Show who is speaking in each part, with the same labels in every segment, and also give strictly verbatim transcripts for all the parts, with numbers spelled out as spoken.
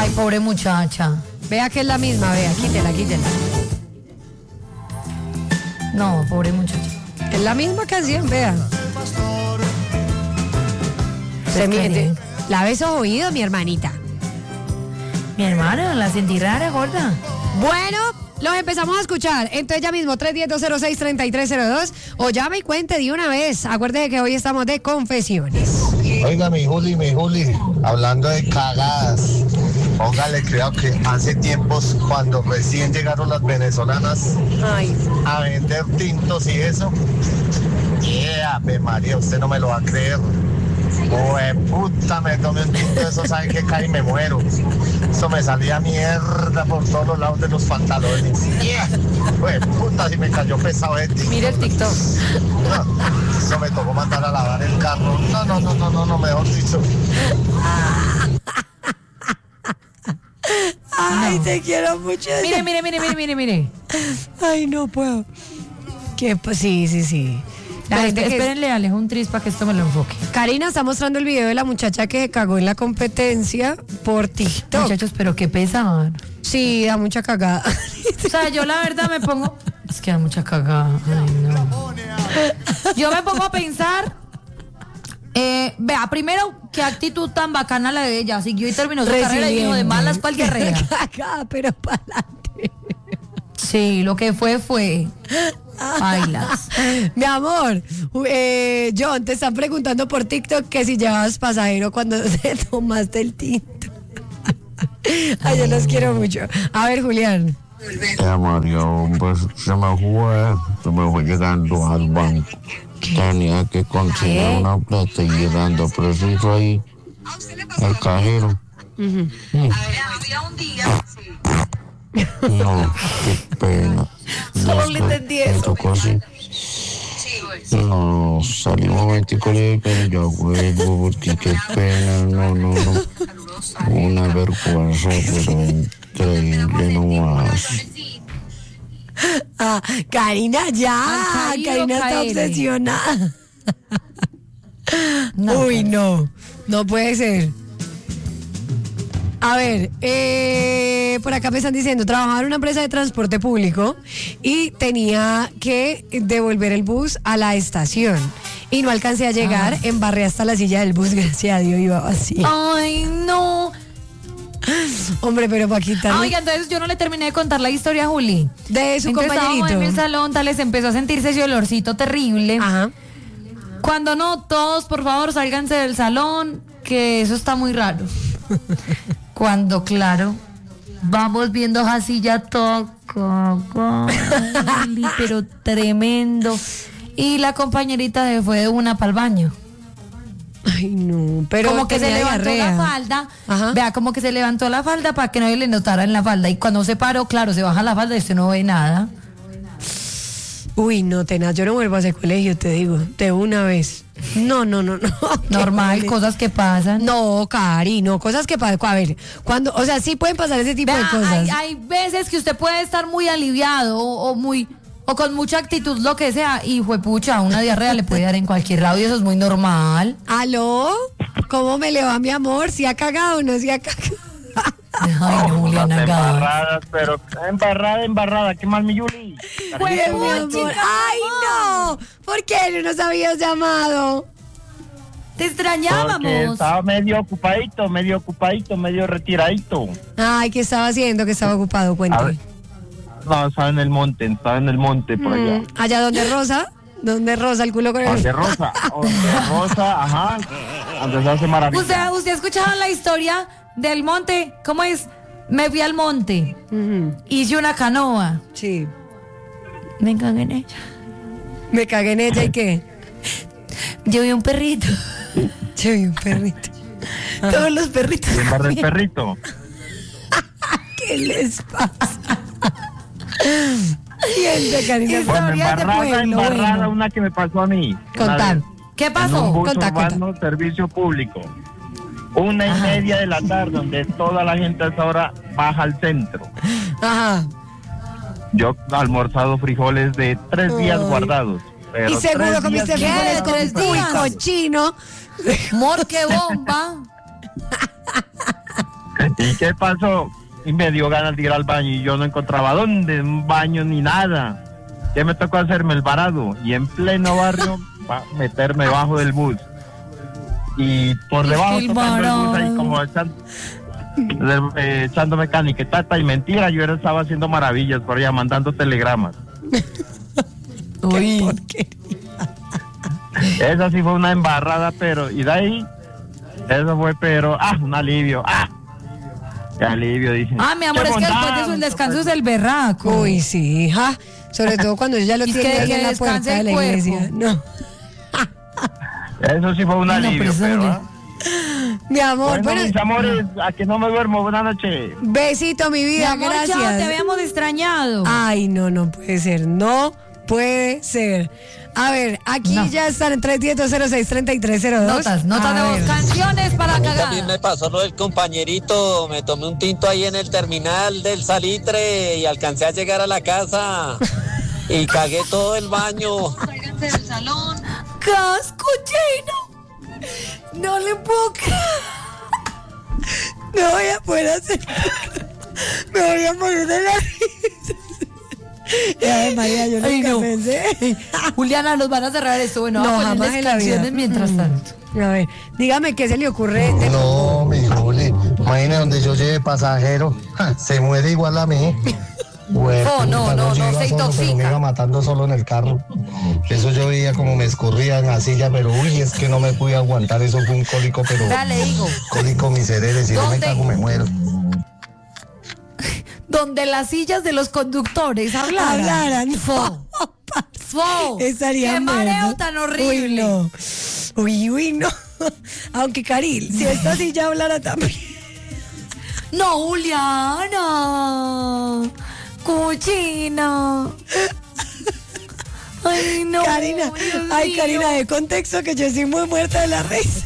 Speaker 1: Ay, pobre muchacha.
Speaker 2: Vea que es la misma, vea, quítela, quítela.
Speaker 1: No, pobre muchacha.
Speaker 2: Es la misma canción, vea. Se miente. Lave esos oídos, mi hermanita.
Speaker 1: Mi hermana, la sentí rara, gorda.
Speaker 2: Bueno, los empezamos a escuchar. Entonces ya mismo, tres uno cero, dos cero seis, tres tres cero dos. O llame y cuente de una vez. Acuérdese que hoy estamos de confesiones.
Speaker 3: Oiga, mi Juli, mi Juli, hablando de cagadas, póngale creo que hace tiempos cuando recién llegaron las venezolanas
Speaker 2: Ay.
Speaker 3: a vender tintos y eso. Yeah, Ave María, usted no me lo va a creer. Pues puta, me tomé un tinto de eso, ¿saben qué? Caí y me muero. Eso me salía mierda por todos los lados de los pantalones. Yeah. Pues puta, si me cayó pesado de tinto.
Speaker 2: Mire el TikTok.
Speaker 3: No, eso me tocó mandar a lavar el carro. No, no, no, no, no, no, mejor dicho.
Speaker 2: Ay, te quiero mucho.
Speaker 1: Mire, mire, mire, mire, mire, mire.
Speaker 2: Ay, no puedo. ¿Qué? Pues sí, sí, sí. La
Speaker 1: Pero
Speaker 2: gente que-
Speaker 1: espérenle, Alejo, un tris para que esto me lo enfoque.
Speaker 2: Karina está mostrando el video de la muchacha que se cagó en la competencia por TikTok.
Speaker 1: Muchachos, pero qué pesaban.
Speaker 2: Sí, da mucha cagada.
Speaker 1: O sea, yo la verdad me pongo... Es que da mucha cagada. Ay, no. Yo me pongo a pensar... Eh, vea, primero, qué actitud tan bacana la de ella. Siguió y terminó su carrera y dijo de malas para el guerrera.
Speaker 2: Cagada, pero para adelante.
Speaker 1: Sí, lo que fue, fue... Bailas.
Speaker 2: Mi amor, eh, John, te están preguntando por TikTok que si llevabas pasajero cuando te tomaste el tinto. Ay, yo los quiero mucho. A ver, Julián.
Speaker 4: Ya, Mario, pues se me fue, se me fue llegando al banco. Tenía que conseguir una plata y llegando preciso ahí al cajero.
Speaker 2: Uh-huh.
Speaker 4: Mm. No, qué pena.
Speaker 1: Solo le entendí
Speaker 4: Me
Speaker 1: eso.
Speaker 4: tocó así. No, salí un momentico de pero ya vuelvo porque qué pena, no, no, no. Una vergüenza, pero increíble nomás.
Speaker 2: Ah, Karina, ya.
Speaker 1: Al caído,
Speaker 2: Karina está
Speaker 1: caere.
Speaker 2: obsesionada.
Speaker 1: No,
Speaker 2: Uy,
Speaker 1: pues.
Speaker 2: no. No puede ser. A ver, eh, por acá me están diciendo, trabajaba en una empresa de transporte público y tenía que devolver el bus a la estación. Y no alcancé a llegar, embarré hasta la silla del bus, gracias a Dios, iba vacía.
Speaker 1: Ay, no.
Speaker 2: Hombre, pero para quitarle
Speaker 1: Oiga, entonces yo no le terminé de contar la historia a Juli.
Speaker 2: de su
Speaker 1: Entonces estábamos
Speaker 2: compañerito.
Speaker 1: en el salón, tal vez empezó a sentirse ese olorcito terrible.
Speaker 2: Ajá.
Speaker 1: Cuando no, todos por favor sálganse del salón, que eso está muy raro. Cuando, claro, vamos viendo así ya todo, pero tremendo. Y la compañerita se fue de una para el baño.
Speaker 2: Ay, no, pero
Speaker 1: como que se
Speaker 2: tenía
Speaker 1: levantó
Speaker 2: diarrea.
Speaker 1: la falda,
Speaker 2: Ajá.
Speaker 1: vea, como que se levantó la falda para que no le notara en la falda. Y cuando se paró, claro, se baja la falda y usted no ve nada.
Speaker 2: Uy, no, tenaz, yo no vuelvo a ese colegio, te digo, de una vez. No, no, no, no.
Speaker 1: Normal,
Speaker 2: Qué
Speaker 1: cosas que pasan.
Speaker 2: No, Cari, no, cosas que pasan. A ver, cuando, o sea, sí pueden pasar ese tipo
Speaker 1: Vea,
Speaker 2: de cosas.
Speaker 1: hay, hay veces que usted puede estar muy aliviado o, o muy o con mucha actitud, lo que sea, y juepucha, una diarrea le puede dar en cualquier lado y eso es muy normal.
Speaker 2: ¿Aló? ¿Cómo me le va, mi amor? ¿Si ha cagado o no si ha cagado?
Speaker 1: Ay, no, Juliana Gas.
Speaker 5: Embarradas, pero embarrada, embarrada, qué mal mi Yuli.
Speaker 2: Oye, mi amor. ¡Ay, no! ¿Por qué no nos habías llamado?
Speaker 1: Te
Speaker 5: Porque
Speaker 1: extrañábamos.
Speaker 5: estaba medio ocupadito, medio ocupadito, medio retiradito.
Speaker 2: Ay, ¿qué estaba haciendo? Que estaba ocupado,
Speaker 5: A ver.
Speaker 2: cuéntame.
Speaker 5: No, estaba en el monte, estaba en el monte por allá.
Speaker 2: Mm, ¿allá donde Rosa? ¿Dónde Rosa el culo con el...
Speaker 5: Donde Rosa, donde Rosa, ajá, donde se hace maravilla.
Speaker 1: ¿Usted, usted ha escuchado la historia del monte? ¿Cómo es? Me fui al monte,
Speaker 2: Ujú,
Speaker 1: hice una canoa.
Speaker 2: sí.
Speaker 1: Me cagué en ella.
Speaker 2: Me cagué en ella y qué.
Speaker 1: Yo vi un perrito.
Speaker 2: Yo vi un perrito.
Speaker 1: Todos los perritos.
Speaker 5: Y embarré el perrito.
Speaker 2: ¿Qué les pasa? Siente, Karina.
Speaker 5: Bueno,
Speaker 2: Historias de
Speaker 5: embarrada,
Speaker 2: pueblo,
Speaker 5: embarrada,
Speaker 2: bueno.
Speaker 5: una que me pasó a mí.
Speaker 2: Contar.
Speaker 1: ¿Qué
Speaker 5: En
Speaker 1: pasó?
Speaker 5: un bus
Speaker 2: Contá,
Speaker 5: urbano, servicio público. Una y media de la tarde, donde toda la gente a esa hora baja al centro.
Speaker 2: Ajá.
Speaker 5: Yo he almorzado frijoles de tres días
Speaker 2: Ay.
Speaker 5: guardados. Pero
Speaker 2: Y seguro
Speaker 5: tres
Speaker 2: comiste
Speaker 5: días
Speaker 2: frijoles
Speaker 1: ¿Qué? ¿Tres
Speaker 2: con cuy
Speaker 1: días?
Speaker 2: cochino.
Speaker 1: Mor, qué bomba.
Speaker 5: ¿Y qué pasó? Y me dio ganas de ir al baño y yo no encontraba dónde, un baño ni nada. ¿Qué me tocó hacerme? El varado. Y en pleno barrio, pa, meterme debajo del bus. Y por debajo
Speaker 1: El
Speaker 5: tocando el bus ahí
Speaker 1: varado.
Speaker 5: como echando, eh, echándome caniquetata y mentira. Yo era- estaba haciendo maravillas por allá, mandando telegramas.
Speaker 1: Uy.
Speaker 5: Esa sí fue una embarrada, pero... Y de ahí, eso fue, pero... Ah, un alivio. Ah, qué alivio, dicen.
Speaker 1: Ah, mi amor,
Speaker 5: Qué
Speaker 1: es que
Speaker 5: bondad,
Speaker 1: después de su descanso es el berraco.
Speaker 2: Uy, sí, hija. Sobre todo cuando ella lo
Speaker 1: Y
Speaker 2: tiene
Speaker 1: que-
Speaker 2: ahí
Speaker 1: que
Speaker 2: en la puerta
Speaker 1: descanse
Speaker 2: de
Speaker 1: el
Speaker 2: la
Speaker 1: cuerpo.
Speaker 2: iglesia. No.
Speaker 5: Eso sí fue un
Speaker 1: No,
Speaker 5: alivio,
Speaker 1: pero eso
Speaker 5: pero...
Speaker 1: le-
Speaker 5: ah.
Speaker 2: Mi amor,
Speaker 5: Bueno,
Speaker 2: bueno,
Speaker 5: mis amores, a que no me duermo. Buenas noches.
Speaker 2: besito, mi
Speaker 1: Mi
Speaker 2: vida,
Speaker 1: amor,
Speaker 2: gracias.
Speaker 1: chao, te habíamos extrañado.
Speaker 2: Ay, no, no puede ser, no puede ser. A ver, aquí
Speaker 1: No.
Speaker 2: ya están en tres uno cero cero seis tres tres cero dos.
Speaker 1: Notas, notas
Speaker 2: A
Speaker 1: de voz,
Speaker 2: ver.
Speaker 1: canciones para
Speaker 6: A mí también
Speaker 1: cagar.
Speaker 6: me pasó lo del compañerito, me tomé un tinto ahí en el terminal del Salitre y alcancé a llegar a la casa y cagué todo el baño.
Speaker 1: Casco chino. No le puedo creer.
Speaker 2: No voy a poder hacer. Me voy a morir de la risa. Ay, María, yo
Speaker 1: Ay,
Speaker 2: nunca
Speaker 1: no.
Speaker 2: pensé.
Speaker 1: Juliana, nos van a cerrar esto. Bueno,
Speaker 2: No,
Speaker 1: vamos a
Speaker 2: jamás
Speaker 1: ponerles
Speaker 2: en la vida.
Speaker 1: canciones mientras
Speaker 2: Mm.
Speaker 1: tanto.
Speaker 2: A ver, dígame qué se le ocurre. de-
Speaker 3: No, mi Juli, imagínate donde yo lleve pasajero, ja, se muere igual a mí. Güey,
Speaker 1: Oh, no,
Speaker 3: puta,
Speaker 1: no,
Speaker 3: yo
Speaker 1: no,
Speaker 3: iba
Speaker 1: se
Speaker 3: solo, pero
Speaker 1: intoxica.
Speaker 3: me iba matando solo en el carro. Eso yo veía como me escurría en la silla, pero uy, es que no me pude aguantar, eso fue un cólico, pero
Speaker 1: Ya le digo.
Speaker 3: cólico miserere, si no me
Speaker 1: ¿Dónde?
Speaker 3: cago me muero.
Speaker 1: Donde las sillas de los conductores hablaran.
Speaker 2: Hablaran.
Speaker 1: Fo. Fo.
Speaker 2: Estaría
Speaker 1: Qué mareo
Speaker 2: muerto.
Speaker 1: tan
Speaker 2: Uy,
Speaker 1: horrible.
Speaker 2: no. Uy, uy, no. Aunque, Caril, si esta silla hablara también.
Speaker 1: No, Juliana. Cochina. Ay, no.
Speaker 2: Karina,
Speaker 1: Dios
Speaker 2: ay,
Speaker 1: mío.
Speaker 2: Karina, de contexto que yo estoy muy muerta de la risa.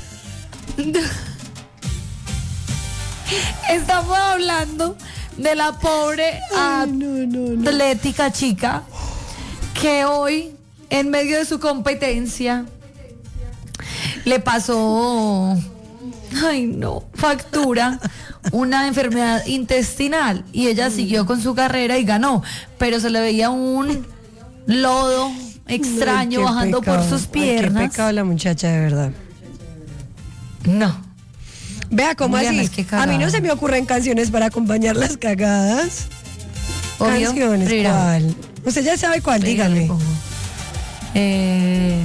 Speaker 1: Estamos hablando de la pobre
Speaker 2: Ay, no, no, no.
Speaker 1: atlética chica que hoy, en medio de su competencia, le pasó, ay no, factura, una enfermedad intestinal y ella siguió con su carrera y ganó, pero se le veía un lodo extraño
Speaker 2: Ay, qué
Speaker 1: bajando
Speaker 2: pecado.
Speaker 1: por sus
Speaker 2: Ay,
Speaker 1: piernas.
Speaker 2: qué pecado la muchacha, de verdad.
Speaker 1: No.
Speaker 2: Vea, ¿cómo
Speaker 1: Juliana,
Speaker 2: así?
Speaker 1: es que
Speaker 2: A mí no
Speaker 1: cagada.
Speaker 2: se me ocurren canciones para acompañar las cagadas.
Speaker 1: Obvio.
Speaker 2: Canciones,
Speaker 1: Mira.
Speaker 2: ¿cuál? Usted ya sabe cuál, dígame.
Speaker 1: Pongo. Eh,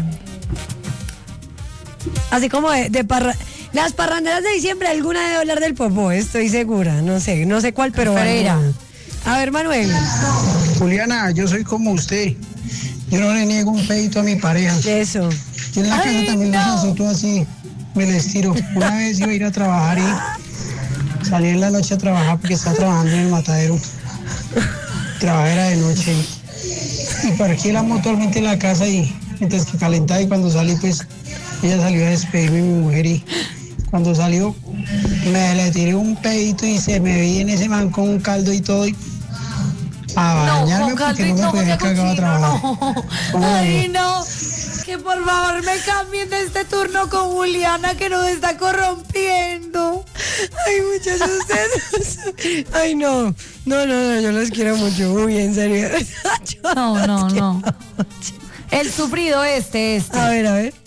Speaker 2: Así como de, de parra... Las parranderas de diciembre, alguna debe hablar del popó, estoy segura. No sé, no sé cuál, pero
Speaker 1: Pereira.
Speaker 2: alguna. A ver, Manuel.
Speaker 7: Juliana, yo soy como usted. Yo no le niego un pedito a mi pareja.
Speaker 2: Eso.
Speaker 7: Yo en la casa
Speaker 1: Ay,
Speaker 7: también
Speaker 1: no.
Speaker 7: los azoto así, me les tiro. Una vez iba a ir a trabajar y salí en la noche a trabajar porque estaba trabajando en el matadero. Trabajaba era de noche. Y parqué la moto al frente de la casa y mientras que calentaba y cuando salí pues ella salió a despedirme mi mujer y cuando salió me le tiré un pedito y se me vi en ese man con un caldo y todo y a
Speaker 1: no,
Speaker 7: bañarme
Speaker 1: con
Speaker 7: porque no me
Speaker 1: caldo y
Speaker 7: podía
Speaker 1: no,
Speaker 7: cagar a
Speaker 1: cochino,
Speaker 7: trabajar.
Speaker 1: no.
Speaker 7: ¿Cómo
Speaker 1: Ay,
Speaker 7: ve?
Speaker 1: no. Que por favor me cambien de este turno con Juliana que nos está corrompiendo.
Speaker 2: Ay, muchachos, ustedes. Ay, no. No, no, no, yo los quiero mucho. Uy, en serio. Yo
Speaker 1: No, no,
Speaker 2: los quiero
Speaker 1: no.
Speaker 2: mucho.
Speaker 1: El sufrido este, este.
Speaker 2: A ver, a ver.